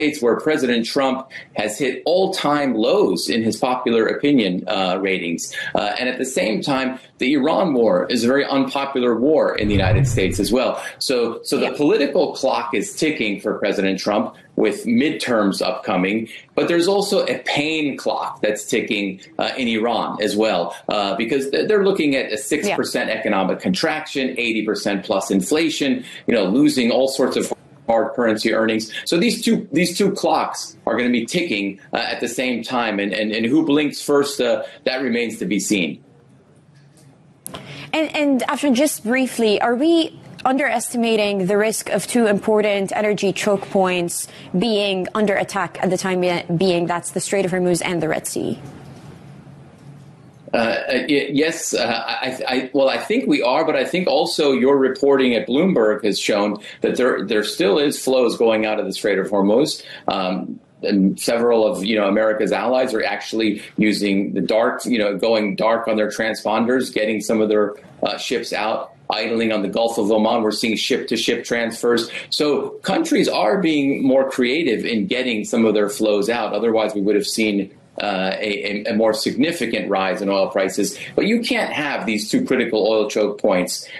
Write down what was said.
where President Trump has hit all-time lows in his popular opinion ratings. And at the same time, the Iran war is a very unpopular war in the United States as well. So the political clock is ticking for President Trump with midterms upcoming, but there's also a pain clock that's ticking in Iran as well, because they're looking at a 6% economic contraction, 80% plus inflation, losing all sorts of hard currency earnings. So these two clocks are going to be ticking at the same time, and who blinks first, that remains to be seen. And Afshan, just briefly, are we underestimating the risk of two important energy choke points being under attack at the time being? That's the Strait of Hormuz and the Red Sea. Yes, I think we are, but I think also your reporting at Bloomberg has shown that there still is flows going out of the Strait of Hormuz. And several of America's allies are actually using the dark, going dark on their transponders, getting some of their ships out, idling on the Gulf of Oman. We're seeing ship-to-ship transfers. So countries are being more creative in getting some of their flows out. Otherwise, we would have seen a more significant rise in oil prices. But you can't have these two critical oil choke points